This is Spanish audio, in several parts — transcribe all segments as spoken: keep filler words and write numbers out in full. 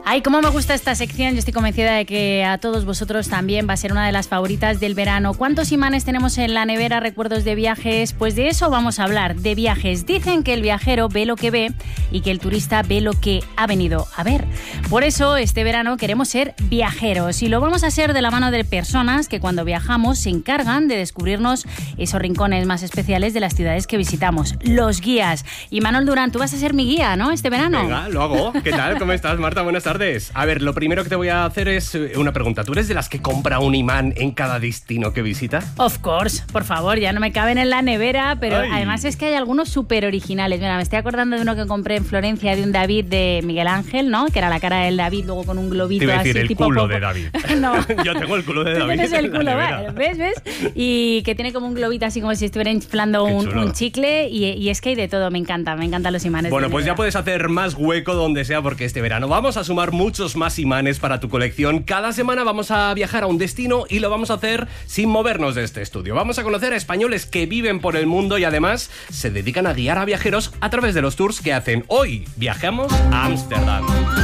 Ay, cómo me gusta esta sección. Yo estoy convencida de que a todos vosotros también va a ser una de las favoritas del verano. ¿Cuántos imanes tenemos en la nevera? ¿Recuerdos de viajes? Pues de eso vamos a hablar, de viajes. Dicen que el viajero ve lo que ve y que el turista ve lo que ha venido a ver. Por eso este verano queremos ser viajeros y lo vamos a hacer de la mano de personas que cuando viajamos se encargan de descubrirnos esos rincones más especiales de las ciudades que visitamos, los guías. Y Manuel Durán, tú vas a ser mi guía, ¿no? Este verano. Venga, lo hago. ¿Qué tal? ¿Cómo estás, Marta? Buenas tardes. A ver, lo primero que te voy a hacer es una pregunta. ¿Tú eres de las que compra un imán en cada destino que visita? Of course, por favor, ya no me caben en la nevera, pero Ay. además es que hay algunos súper originales. Mira, me estoy acordando de uno que compré en Florencia, de un David de Miguel Ángel, ¿no? Que era la cara del David, luego con un globito Te iba a decir así, el tipo culo popo. de David. No. Yo tengo el culo de Tú David. tienes el en la culo, nevera. ¿vale? ¿Ves? ¿Ves? Y que tiene como un globito así como si estuviera inflando Qué un, chulo. un chicle y, y es que hay de todo, me encanta, me encantan los imanes. Bueno, de pues ya nevera. puedes hacer más hueco donde sea porque este verano vamos a sumar muchos más imanes para tu colección. Cada semana vamos a viajar a un destino y lo vamos a hacer sin movernos de este estudio. Vamos a conocer a españoles que viven por el mundo y además se dedican a guiar a viajeros a través de los tours que hacen. Hoy viajamos a Ámsterdam.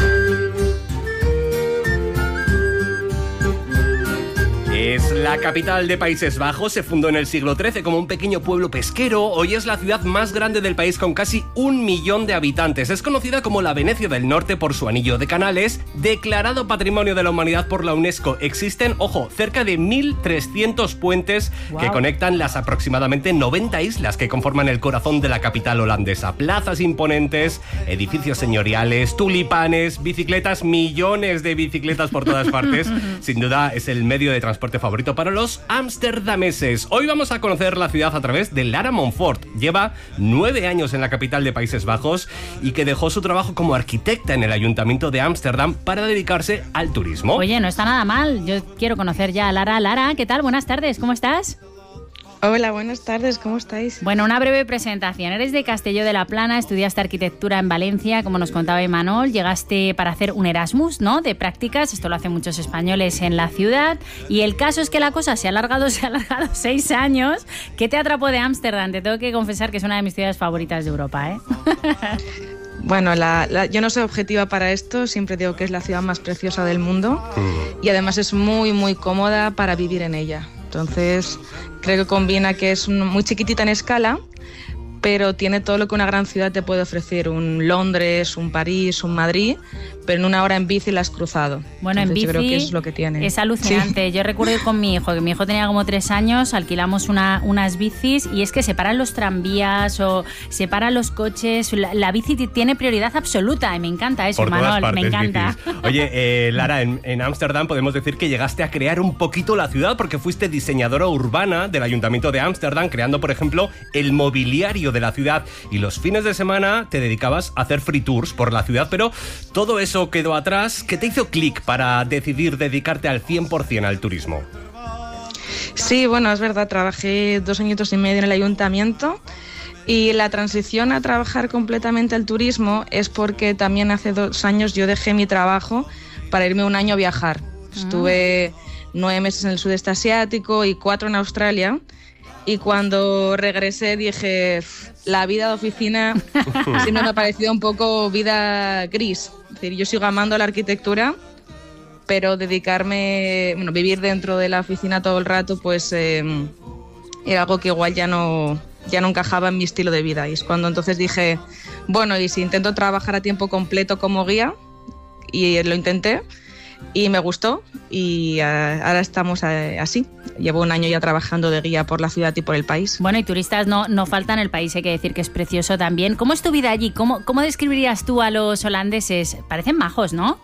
Es la capital de Países Bajos, se fundó en el siglo trece como un pequeño pueblo pesquero. Hoy es la ciudad más grande del país con casi un millón de habitantes. Es conocida como la Venecia del Norte por su anillo de canales, declarado Patrimonio de la Humanidad por la UNESCO. Existen, ojo, cerca de mil trescientos puentes Wow. que conectan las aproximadamente noventa islas que conforman el corazón de la capital holandesa. Plazas imponentes, edificios señoriales, tulipanes, bicicletas, millones de bicicletas por todas partes. Sin duda es el medio de transporte favorito para los amsterdameses. Hoy vamos a conocer la ciudad a través de Lara Montfort. Lleva nueve años en la capital de Países Bajos y que dejó su trabajo como arquitecta en el Ayuntamiento de Ámsterdam para dedicarse al turismo. Oye, no está nada mal. Yo quiero conocer ya a Lara. Lara, ¿qué tal? Buenas tardes, ¿cómo estás? Hola, buenas tardes, ¿cómo estáis? Bueno, una breve presentación. Eres de Castelló de la Plana, estudiaste arquitectura en Valencia, como nos contaba Imanol. Llegaste para hacer un Erasmus, ¿no? De prácticas. Esto lo hacen muchos españoles en la ciudad. Y el caso es que la cosa se ha alargado, se ha alargado seis años. ¿Qué te atrapó de Ámsterdam? Te tengo que confesar que es una de mis ciudades favoritas de Europa, ¿eh? Bueno, la, la, yo no soy objetiva para esto, siempre digo que es la ciudad más preciosa del mundo y además es muy, muy cómoda para vivir en ella. Entonces, creo que combina que es un- muy chiquitita en escala, pero tiene todo lo que una gran ciudad te puede ofrecer, un Londres, un París, un Madrid, pero en una hora en bici la has cruzado. Bueno, en Entonces, bici yo creo que eso es lo que tiene. es alucinante. Sí. Yo recuerdo ir con mi hijo, que mi hijo tenía como tres años, alquilamos una, unas bicis y es que separan los tranvías o separan los coches. La, la bici t- tiene prioridad absoluta y me encanta eso, Por todas Manol, partes, me encanta. bicis. Oye, eh, Lara, en en Ámsterdam podemos decir que llegaste a crear un poquito la ciudad porque fuiste diseñadora urbana del Ayuntamiento de Ámsterdam, creando, por ejemplo, el mobiliario de la ciudad. Y los fines de semana te dedicabas a hacer free tours por la ciudad, pero todo eso quedó atrás. ¿Qué te hizo clic para decidir dedicarte al cien por ciento al turismo? Sí, bueno, es verdad, trabajé dos añitos y medio en el ayuntamiento y la transición a trabajar completamente al turismo es porque también hace dos años yo dejé mi trabajo para irme un año a viajar. Estuve nueve meses en el sudeste asiático y cuatro en Australia y cuando regresé dije, la vida de oficina siempre me ha parecido un poco vida gris. Es decir, yo sigo amando la arquitectura, pero dedicarme, bueno, vivir dentro de la oficina todo el rato, pues eh, era algo que igual ya no, ya no encajaba en mi estilo de vida. Y es cuando entonces dije, bueno, y si intento trabajar a tiempo completo como guía, y lo intenté, y me gustó, y a, ahora estamos a, así. Llevo un año ya trabajando de guía por la ciudad y por el país. Bueno, y turistas no, no faltan, el país hay que decir que es precioso también. ¿Cómo es tu vida allí? ¿Cómo, cómo describirías tú a los holandeses? Parecen majos, ¿no?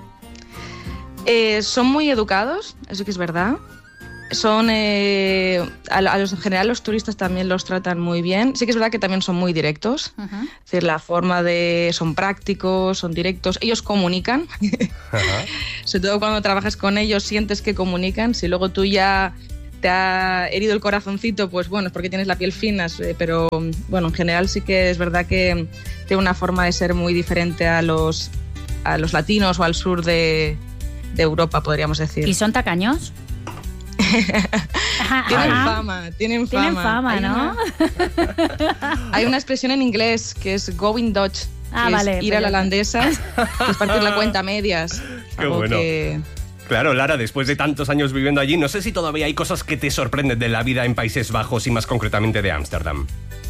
Eh, son muy educados, eso que es verdad. Son, eh, a, a los, en general los turistas también los tratan muy bien. Sí que es verdad que también son muy directos. Uh-huh. Es decir, la forma de... son prácticos, son directos. Ellos comunican. Ajá. Sobre todo cuando trabajas con ellos sientes que comunican. Si luego tú ya te ha herido el corazoncito, pues bueno, es porque tienes la piel fina. eh, Pero bueno, en general sí que es verdad que tiene una forma de ser muy diferente a los, a los latinos o al sur de, de Europa, podríamos decir. ¿Y son tacaños? Tienen Ajá. fama, tienen fama. Tienen fama, Hay ¿no? Una, hay una expresión en inglés que es going Dutch, Ah, que vale, es ir a la pero- holandesa, que es partir la cuenta a medias. Qué algo bueno. que- Claro, Lara, después de tantos años viviendo allí, no sé si todavía hay cosas que te sorprenden de la vida en Países Bajos y más concretamente de Ámsterdam.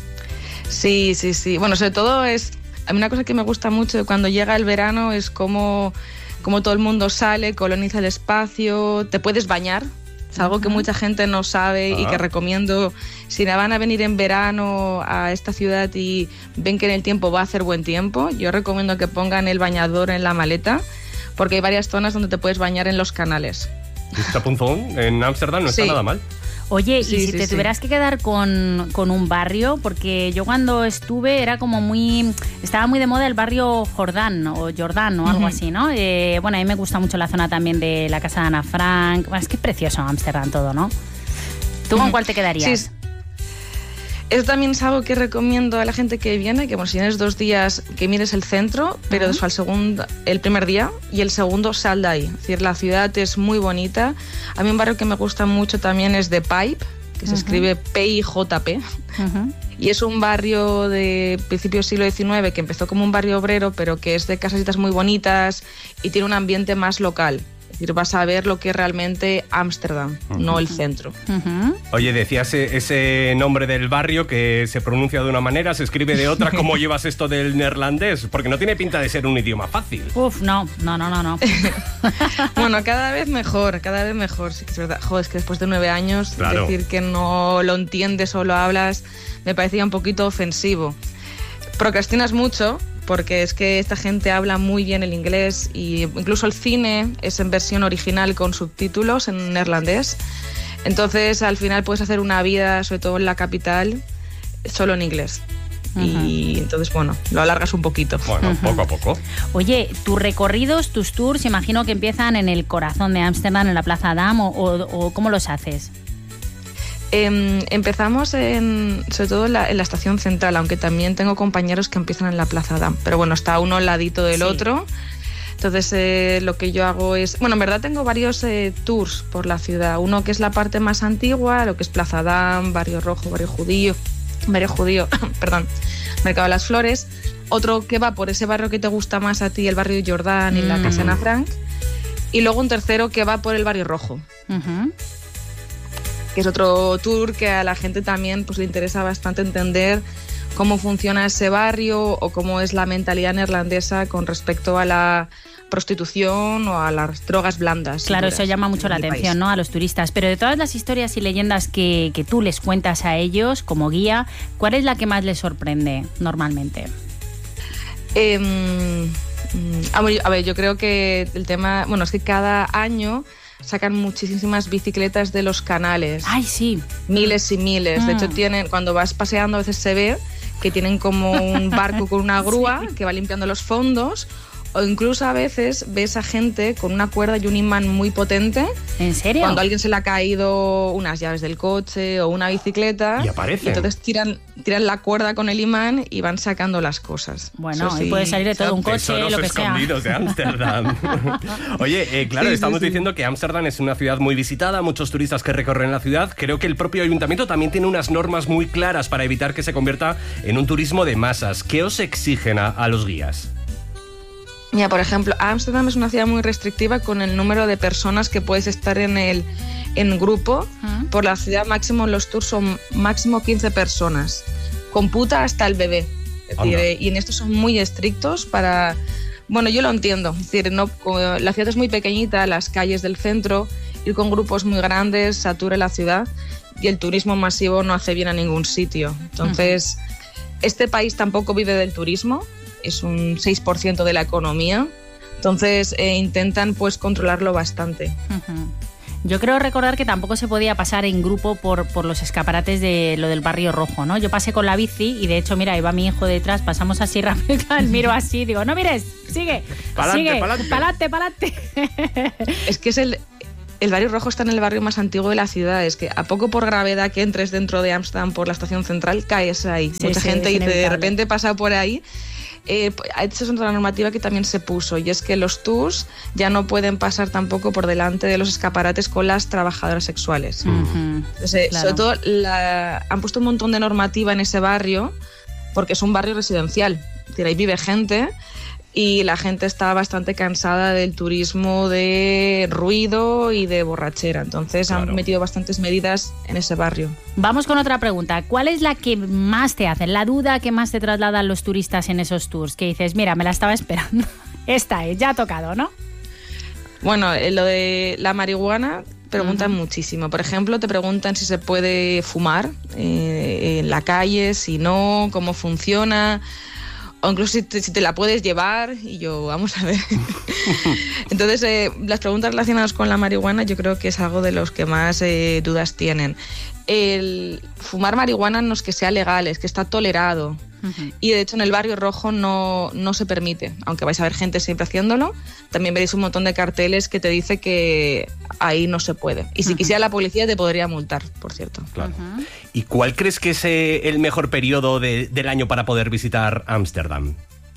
Sí, sí, sí. Bueno, sobre todo es... A mí una cosa que me gusta mucho cuando llega el verano es cómo, cómo todo el mundo sale, coloniza el espacio, te puedes bañar. Es algo que mucha gente no sabe y Ah. que recomiendo. Si van a venir en verano a esta ciudad y ven que en el tiempo va a hacer buen tiempo, yo recomiendo que pongan el bañador en la maleta, porque hay varias zonas donde te puedes bañar en los canales. Chapunzón, en Ámsterdam no está Sí. nada mal. Oye, Sí, y si sí, te sí. tuvieras que quedar con, con un barrio, porque yo cuando estuve era como muy... Estaba muy de moda el barrio Jordán o Jordán o algo Ujú. así, ¿no? Eh, bueno, a mí me gusta mucho la zona también de la casa de Ana Frank. Bueno, es que es precioso Ámsterdam todo, ¿no? ¿Tú con Ujú. cuál te quedarías? Sí, eso también es algo que recomiendo a la gente que viene, que bueno, si tienes dos días, que mires el centro, pero Ujú. después al segundo, el primer día y el segundo sal de ahí. Es decir, la ciudad es muy bonita. A mí un barrio que me gusta mucho también es The Pipe, que se Ujú. escribe P I J P. Ujú. Y es un barrio de principio del siglo diecinueve que empezó como un barrio obrero, pero que es de casasitas muy bonitas y tiene un ambiente más local. Es decir, vas a ver lo que es realmente Ámsterdam, no el centro. Ujú. Oye, decías ese, ese nombre del barrio que se pronuncia de una manera, se escribe de otra. ¿Cómo llevas esto del neerlandés? Porque no tiene pinta de ser un idioma fácil. Uf, no, no, no, no, no. Bueno, cada vez mejor, cada vez mejor. Sí que es verdad. Joder, es que después de nueve años Claro. decir que no lo entiendes o lo hablas me parecía un poquito ofensivo. Procrastinas mucho porque es que esta gente habla muy bien el inglés y incluso el cine es en versión original con subtítulos en neerlandés. Entonces al final puedes hacer una vida, sobre todo en la capital, solo en inglés. Y entonces, bueno, lo alargas un poquito. Bueno, poco a poco. Oye, tus recorridos, tus tours, imagino que empiezan en el corazón de Ámsterdam, en la Plaza Dam, o, o, o ¿cómo los haces? Eh, empezamos en, sobre todo en la, en la estación central, aunque también tengo compañeros que empiezan en la Plaza Dam, pero bueno, está uno al ladito del Sí. otro. Entonces eh, lo que yo hago es, bueno, en verdad tengo varios eh, tours por la ciudad. Uno que es la parte más antigua, lo que es Plaza Dam, Barrio Rojo, Barrio Judío, Barrio Judío, perdón, Mercado de las Flores. Otro que va por ese barrio que te gusta más a ti, el barrio Jordán y la Mm. Casa de Ana Frank. Y luego un tercero que va por el Barrio Rojo, Ujú. que es otro tour que a la gente también pues, le interesa bastante entender cómo funciona ese barrio o cómo es la mentalidad neerlandesa con respecto a la prostitución o a las drogas blandas. y Claro, duras eso llama mucho en la el atención, país. ¿no? A los turistas. Pero de todas las historias y leyendas que, que tú les cuentas a ellos como guía, ¿cuál es la que más les sorprende normalmente? Eh, mm, a ver, a ver, yo creo que el tema, bueno, es que cada año sacan muchísimas bicicletas de los canales. Ay, sí. Miles y miles. De Mm. hecho, tienen, cuando vas paseando a veces se ve que tienen como un barco con una grúa que va limpiando los fondos, o incluso a veces ves a gente con una cuerda y un imán muy potente. ¿En serio? Cuando a alguien se le ha caído unas llaves del coche o una bicicleta, Y aparecen. entonces tiran, tiran la cuerda con el imán y van sacando las cosas. Bueno, Eso y sí. puede salir de todo un coche, Tesoros lo que sea. escondidos de Ámsterdam. Oye, eh, claro, Sí, sí, estamos sí. diciendo que Ámsterdam es una ciudad muy visitada, muchos turistas que recorren la ciudad. Creo que el propio ayuntamiento también tiene unas normas muy claras para evitar que se convierta en un turismo de masas. ¿Qué os exigen a, a los guías? Mira, por ejemplo, Ámsterdam es una ciudad muy restrictiva con el número de personas que puedes estar en el en grupo. Ah. Por la ciudad máximo los tours son máximo quince personas. Computa hasta el bebé. Es decir, Anda. eh, y en esto son muy estrictos para... Bueno, yo lo entiendo. Es decir, no, como la ciudad es muy pequeñita, las calles del centro, ir con grupos muy grandes satura la ciudad y el turismo masivo no hace bien a ningún sitio. Entonces, este país tampoco vive del turismo. Es un seis por ciento de la economía, entonces eh, intentan pues controlarlo bastante. Ujú. Yo creo recordar que tampoco se podía pasar en grupo por, por los escaparates de lo del Barrio Rojo, ¿no? Yo pasé con la bici y de hecho, mira, iba mi hijo detrás, pasamos así rápido, miro así, digo, no mires, sigue, Pa'lante, sigue, pa'lante. pa'lante, pa'lante. Es que es el, el Barrio Rojo está en el barrio más antiguo de la ciudad, es que a poco por gravedad que entres dentro de Ámsterdam por la estación central, caes ahí. Sí, Mucha sí, gente es y de inevitable. repente pasa por ahí. Eh, esa es otra normativa que también se puso y es que los tours ya no pueden pasar tampoco por delante de los escaparates con las trabajadoras sexuales. Ujú. Entonces, eh, Claro. sobre todo la- han puesto un montón de normativa en ese barrio porque es un barrio residencial. Es decir, ahí vive gente y la gente está bastante cansada del turismo de ruido y de borrachera. Entonces claro. han metido bastantes medidas en ese barrio. Vamos con otra pregunta. ¿Cuál es la que más te hacen, la duda que más te trasladan los turistas en esos tours? Que dices, mira, me la estaba esperando. Esta es, ya ha tocado, ¿no? Bueno, lo de la marihuana preguntan uh-huh. muchísimo. Por ejemplo, te preguntan si se puede fumar eh, en la calle, si no, cómo funciona, o incluso si te, si te la puedes llevar. Y yo, vamos a ver. Entonces, eh, las preguntas relacionadas con la marihuana yo creo que es algo de los que más eh, dudas tienen. El fumar marihuana no es que sea legal, es que está tolerado. Uh-huh. Y de hecho en el barrio rojo no, no se permite, aunque vais a ver gente siempre haciéndolo. También veréis un montón de carteles que te dice que ahí no se puede. Y si uh-huh. quisiera la policía te podría multar, por cierto. Claro. Uh-huh. ¿Y cuál crees que es eh, el mejor periodo de, del año para poder visitar Ámsterdam?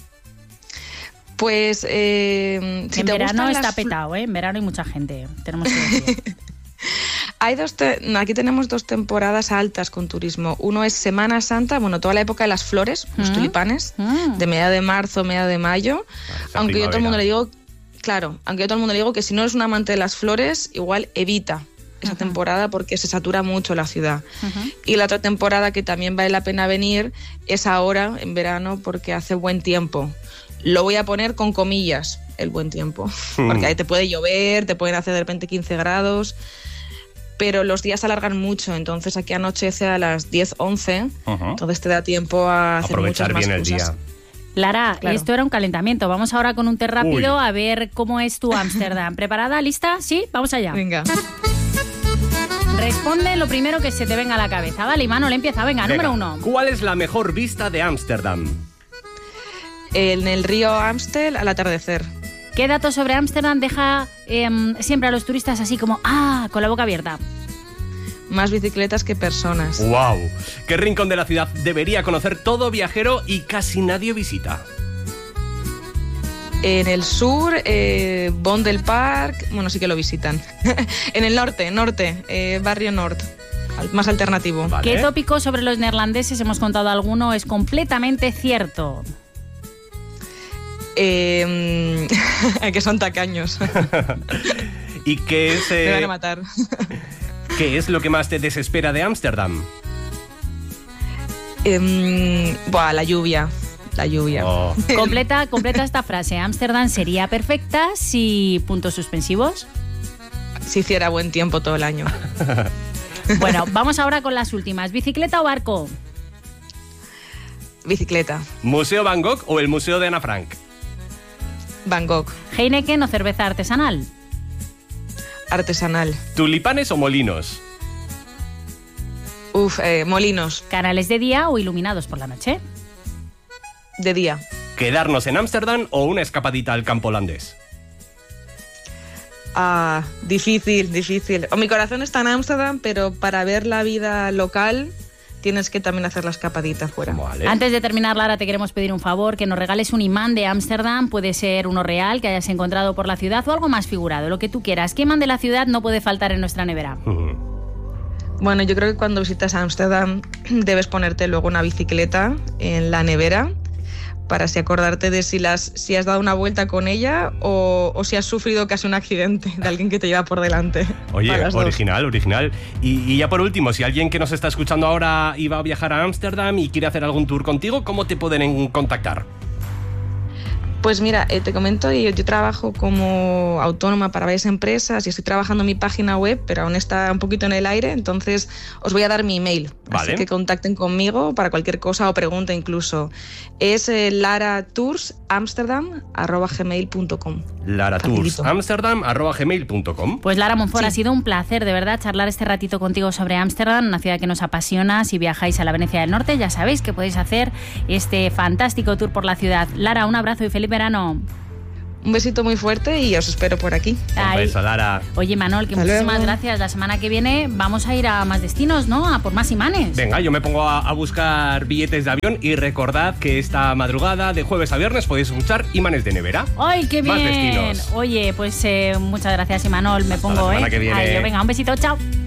Pues eh, si en te verano está las... petado, ¿eh? En verano hay mucha gente. Tenemos que decir. Hay dos te- aquí tenemos dos temporadas altas con turismo. Uno es Semana Santa, bueno, toda la época de las flores, los mm. tulipanes, mm. de mediados de marzo, mediados de mayo. Esa aunque yo a todo el mundo le digo, claro, aunque yo a todo el mundo le digo que si no eres un amante de las flores, igual evita esa uh-huh. temporada porque se satura mucho la ciudad. Uh-huh. Y la otra temporada que también vale la pena venir es ahora, en verano, porque hace buen tiempo. Lo voy a poner con comillas, el buen tiempo, mm. porque ahí te puede llover, te pueden hacer de repente quince grados... pero los días se alargan mucho, entonces aquí anochece a las diez, once, uh-huh. entonces te da tiempo a hacer aprovechar muchas bien más el cosas. día. Lara, claro. esto era un calentamiento. Vamos ahora con un té rápido Uy. a ver cómo es tu Ámsterdam. ¿Preparada? ¿Lista? ¿Sí? Vamos allá. Venga. Responde lo primero que se te venga a la cabeza. Vale, Imanol, empieza. Venga, Venga, número uno. ¿Cuál es la mejor vista de Ámsterdam? En el río Amstel al atardecer. ¿Qué dato sobre Ámsterdam deja eh, siempre a los turistas así como, ah, con la boca abierta? Más bicicletas que personas. ¡Wow! ¿Qué rincón de la ciudad debería conocer todo viajero y casi nadie visita? En el sur, eh, Bondel Park, bueno, sí que lo visitan. En el norte, norte, eh, barrio norte, más alternativo. Vale. ¿Qué tópico sobre los neerlandeses, hemos contado alguno, es completamente cierto? Eh, que son tacaños. ¿Y qué es...? Eh... Me van a matar. ¿Qué es lo que más te desespera de Ámsterdam? Eh, buah, la lluvia. La lluvia. Oh. Completa, completa esta frase. Ámsterdam sería perfecta si... puntos suspensivos. Si hiciera buen tiempo todo el año. Bueno, vamos ahora con las últimas. ¿Bicicleta o barco? Bicicleta. ¿Museo Van Gogh o el Museo de Ana Frank? Van Gogh. ¿Heineken o cerveza artesanal? Artesanal. ¿Tulipanes o molinos? Uf, eh, molinos. ¿Canales de día o iluminados por la noche? De día. ¿Quedarnos en Ámsterdam o una escapadita al campo holandés? Ah, difícil, difícil. O mi corazón está en Ámsterdam, pero para ver la vida local tienes que también hacer la escapadita fuera. Vale. Antes de terminar, Lara, te queremos pedir un favor, que nos regales un imán de Ámsterdam. Puede ser uno real que hayas encontrado por la ciudad o algo más figurado, lo que tú quieras. ¿Qué imán de la ciudad no puede faltar en nuestra nevera? Uh-huh. Bueno, yo creo que cuando visitas Ámsterdam debes ponerte luego una bicicleta en la nevera para así acordarte de si, las, si has dado una vuelta con ella o, o si has sufrido casi un accidente de alguien que te lleva por delante. Oye, original, original. Y, y ya por último, si alguien que nos está escuchando ahora iba a viajar a Ámsterdam y quiere hacer algún tour contigo, ¿cómo te pueden contactar? Pues mira, eh, te comento, yo, yo trabajo como autónoma para varias empresas y estoy trabajando en mi página web, pero aún está un poquito en el aire, entonces os voy a dar mi email. Vale. Así que contacten conmigo para cualquier cosa o pregunta incluso. Es eh, laratoursamsterdam arroba gmail punto com. laratoursamsterdam arroba gmail punto com. Pues Lara Monfort, Sí. ha sido un placer, de verdad, charlar este ratito contigo sobre Ámsterdam, una ciudad que nos apasiona. Si viajáis a la Venecia del Norte, ya sabéis que podéis hacer este fantástico tour por la ciudad. Lara, un abrazo y feliz verano. Un besito muy fuerte y os espero por aquí. Un Ay. beso, Lara. Oye, Manol, que Hasta muchísimas luego. gracias. La semana que viene vamos a ir a más destinos, ¿no? A por más imanes. Venga, yo me pongo a, a buscar billetes de avión y recordad que esta madrugada de jueves a viernes podéis escuchar Imanes de Nevera. ¡Ay, qué Más bien! destinos. Oye, pues eh, muchas gracias, Imanol. Me Hasta pongo, la semana ¿eh? que viene. Ay, venga, un besito, chao.